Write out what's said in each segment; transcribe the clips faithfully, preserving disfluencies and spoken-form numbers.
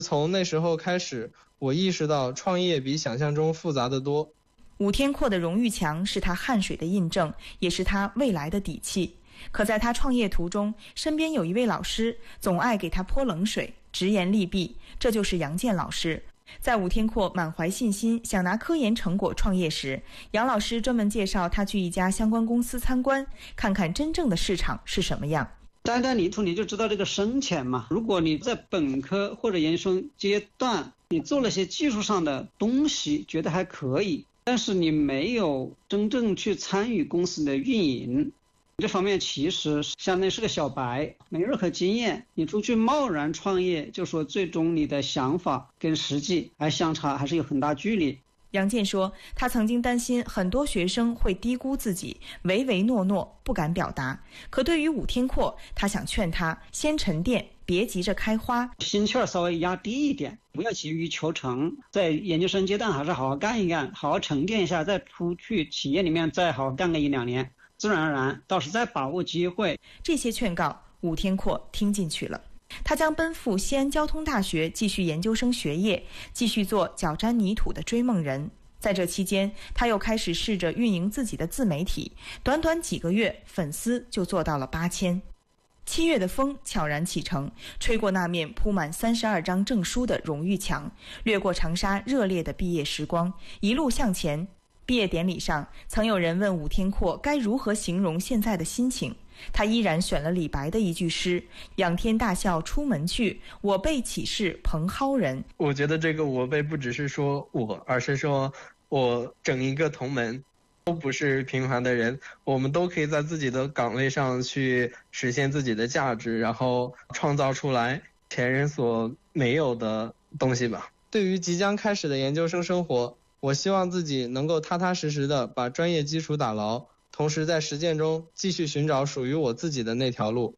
从那时候开始，我意识到创业比想象中复杂得多。 武天阔的荣誉墙是他汗水的印证，也是他未来的底气。可在他创业途中，身边有一位老师总爱给他泼冷水，直言利弊，这就是杨健老师。在武天阔满怀信心想拿科研成果创业时，杨老师专门介绍他去一家相关公司参观，看看真正的市场是什么样。 沾沾泥土你就知道这个深浅嘛。如果你在本科或者研究生阶段，你做了些技术上的东西，觉得还可以，但是你没有真正去参与公司的运营，这方面其实相当于是个小白，没任何经验。你出去贸然创业，就说最终你的想法跟实际还相差，还是有很大距离。 杨健说，他曾经担心很多学生会低估自己，唯唯诺诺，不敢表达。可对于武天阔，他想劝他先沉淀，别急着开花， 心气儿稍微压低一点，不要急于求成。在研究生阶段还是好好干一干，好好沉淀一下，再出去企业里面再好好干个一两年，自然而然到时再把握机会。 这些劝告武天阔听进去了，他将奔赴西安交通大学继续研究生学业，继续做脚沾泥土的追梦人。在这期间，他又开始试着运营自己的自媒体，短短几个月，粉丝就做到了八千。七月的风悄然启程，吹过那面铺满三十二张证书的荣誉墙，掠过长沙热烈的毕业时光，一路向前。毕业典礼上，曾有人问武天阔该如何形容现在的心情，他依然选了李白的一句诗：仰天大笑出门去，我辈岂是蓬蒿人。 我觉得这个我辈不只是说我，而是说我整一个同门都不是平凡的人，我们都可以在自己的岗位上去实现自己的价值，然后创造出来前人所没有的东西吧。对于即将开始的研究生生活，我希望自己能够踏踏实实的把专业基础打牢，同时在实践中继续寻找属于我自己的那条路。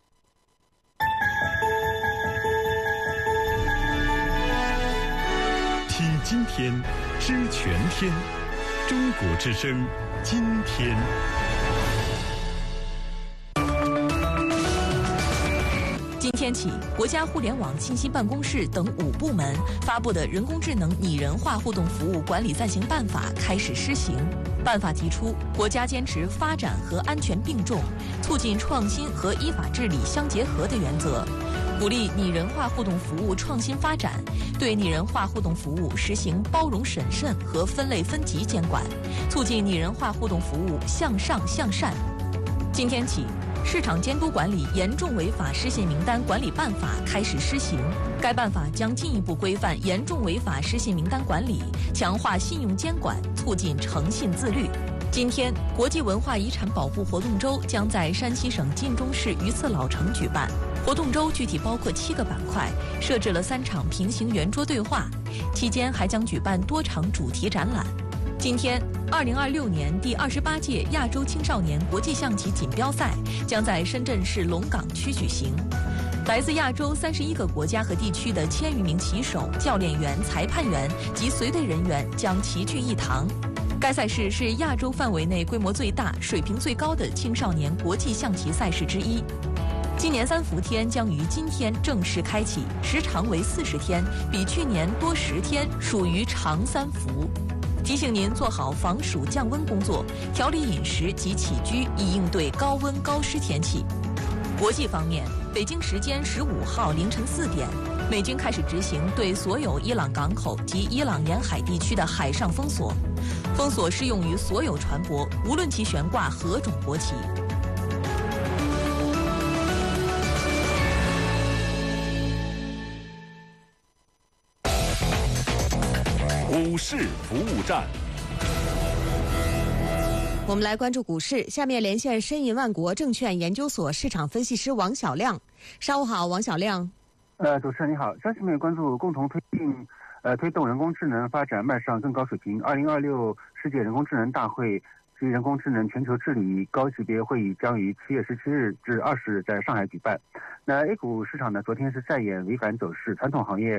听今天，知全天，中国之声，今天。 今天起，国家互联网信息办公室等五部门发布的《人工智能拟人化互动服务管理暂行办法》开始施行。办法提出，国家坚持发展和安全并重，促进创新和依法治理相结合的原则，鼓励拟人化互动服务创新发展，对拟人化互动服务实行包容审慎和分类分级监管，促进拟人化互动服务向上向善。今天起，市场监督管理严重违法失信名单管理办法开始施行。该办法将进一步规范严重违法失信名单管理，强化信用监管，促进诚信自律。今天，国际文化遗产保护活动周将在山西省晋中市榆次老城举办。活动周具体包括七个板块，设置了三场平行圆桌对话，期间还将举办多场主题展览。今天，二零二六年第二十八届亚洲青少年国际象棋锦标赛将在深圳市龙岗区举行。来自亚洲三十一个国家和地区的千余名棋手、教练员、裁判员及随队人员将齐聚一堂。该赛事是亚洲范围内规模最大、水平最高的青少年国际象棋赛事之一。今年三伏天将于今天正式开启，时长为四十天，比去年多十天，属于长三伏。提醒您做好防暑降温工作，调理饮食及起居，以应对高温高湿天气。国际方面，北京时间十五号凌晨四点，美军开始执行对所有伊朗港口及伊朗沿海地区的海上封锁，封锁适用于所有船舶，无论其悬挂何种国旗。 股市服务站， 我们来关注股市。下面连线申银万国证券研究所市场分析师王小亮。上午好，王小亮。 呃，主持人你好，消息面关注共同推进呃推动人工智能发展迈上更高水平。二零二六世界人工智能大会及人工智能全球治理高级别会议将于七月十七日至二十日在上海举办。那 A 股市场呢，昨天是再演违反走势，传统行业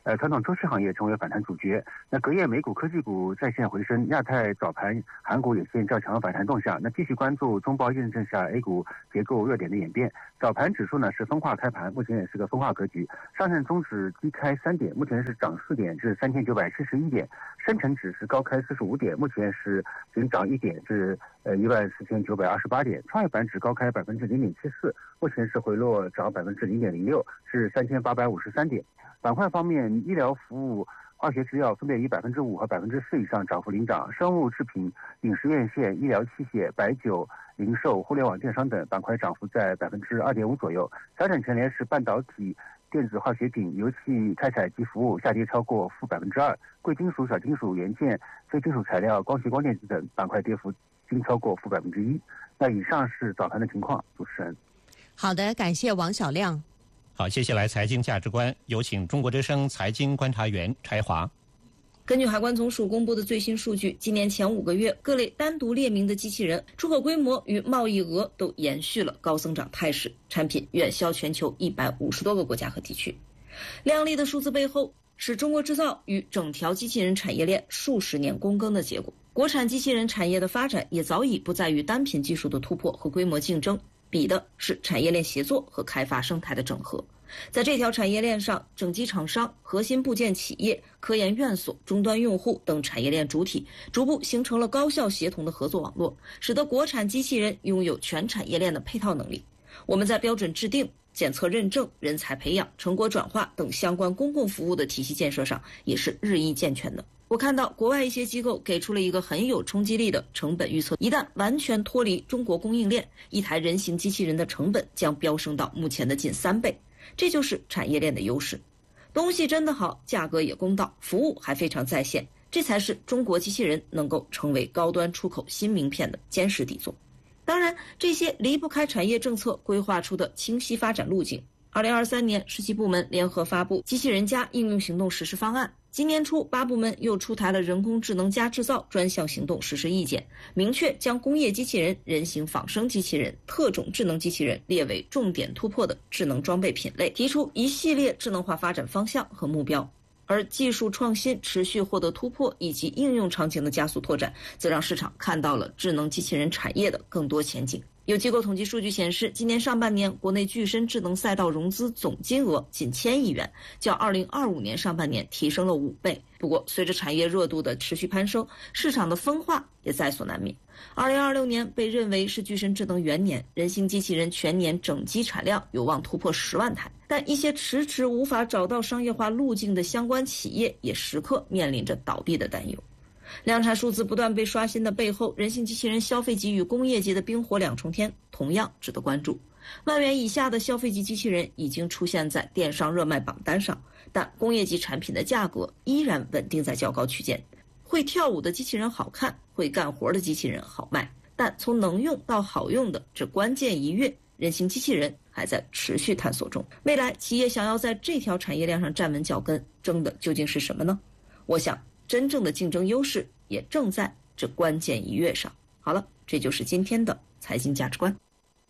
呃，传统周期行业成为反弹主角。那隔夜美股科技股再现回升，亚太早盘韩股也现较强反弹动向。那继续关注中报验证下 A 股结构热点的演变。早盘指数呢是分化开盘，目前也是个分化格局。上证综指低开三点，目前是涨四点至三千九百七十一点。深成指是高开四十五点，目前是仅涨一点至呃一万四千九百二十八点。创业板指高开百分之零点七四，目前是回落涨百分之零点零六，是三千八百五十三点。板块方面，医疗服务、化学制药分别以百分之五和百分之四以上涨幅领涨，生物制品、饮食院线、医疗器械、白酒、零售、互联网电商等板块涨幅在百分之二点五左右。调整前连是半导体、电子化学品、油气开采及服务下跌超过负百分之二，贵金属、小金属、元件、非金属材料、光学光电子等板块跌幅均超过负百分之一。那以上是早盘的情况，主持人。 好的，感谢王小亮。 好，接下来财经价值观，有请中国之声财经观察员柴华。 根据海关总署公布的最新数据，今年前五个月，各类单独列明的机器人出口规模与贸易额都延续了高增长态势，产品远销全球一百五十多个国家和地区。亮丽的数字背后，是中国制造与整条机器人产业链数十年躬耕的结果。国产机器人产业的发展也早已不在于单品技术的突破和规模竞争，比的是产业链协作和开发生态的整合。在这条产业链上，整机厂商、核心部件企业、科研院所、终端用户等产业链主体逐步形成了高效协同的合作网络，使得国产机器人拥有全产业链的配套能力。我们在标准制定、检测认证、人才培养、成果转化等相关公共服务的体系建设上也是日益健全的。我看到国外一些机构给出了一个很有冲击力的成本预测，一旦完全脱离中国供应链，一台人形机器人的成本将飙升到目前的近三倍。这就是产业链的优势，东西真的好，价格也公道，服务还非常在线，这才是中国机器人能够成为高端出口新名片的坚实底座。当然，这些离不开产业政策规划出的清晰发展路径。二零二三年，十七部门联合发布《机器人加应用行动实施方案》。今年初，八部门又出台了人工智能加制造专项行动实施意见，明确将工业机器人、人形仿生机器人、特种智能机器人列为重点突破的智能装备品类，提出一系列智能化发展方向和目标。而技术创新持续获得突破以及应用场景的加速拓展，则让市场看到了智能机器人产业的更多前景。有机构统计数据显示，今年上半年国内具身智能赛道融资总金额仅千亿元，较二零二五年上半年提升了五倍。不过，随着产业热度的持续攀升，市场的分化也在所难免。二零二六年被认为是具身智能元年，人形机器人全年整机产量有望突破十万台，但一些迟迟无法找到商业化路径的相关企业也时刻面临着倒闭的担忧。量产数字不断被刷新的背后，人形机器人消费级与工业级的冰火两重天同样值得关注。万元以下的消费级机器人已经出现在电商热卖榜单上，但工业级产品的价格依然稳定在较高区间。会跳舞的机器人好看，会干活的机器人好卖，但从能用到好用的这关键一跃，人形机器人还在持续探索中。未来企业想要在这条产业链上站稳脚跟，争的究竟是什么呢？我想真正的竞争优势也正在这关键一跃上。好了，这就是今天的财经价值观。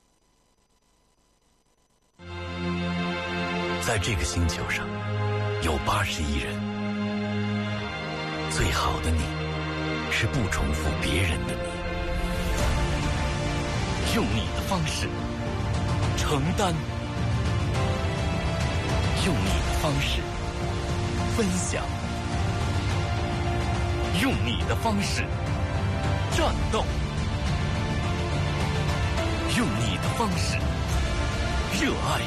在这个星球上有八十亿人，最好的你是不重复别人的你，用你的方式承担，用你的方式分享，用你的方式战斗，用你的方式热爱，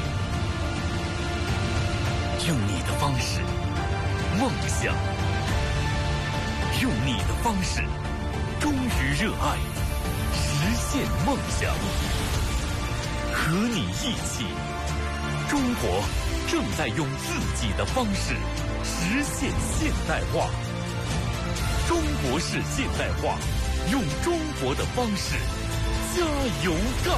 用你的方式梦想，用你的方式忠于热爱，实现梦想。和你一起，中国正在用自己的方式实现现代化。中国式现代化，用中国的方式加油干。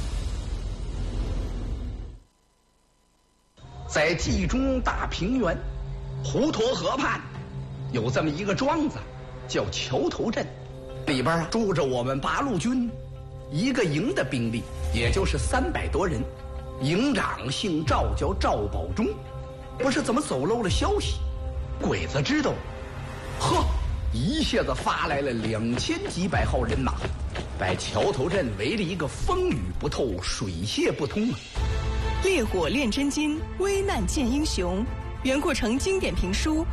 在冀中大平原滹沱河畔，有这么一个庄子，叫桥头镇，里边住着我们八路军一个营的兵力，也就是三百多人。营长姓赵，叫赵保忠。不是怎么走漏了消息， 鬼子知道，呵，一下子发来了两千几百号人马，把桥头镇围了一个风雨不透、水泄不通啊！ 烈火炼真金，危难见英雄。袁阔成经典评书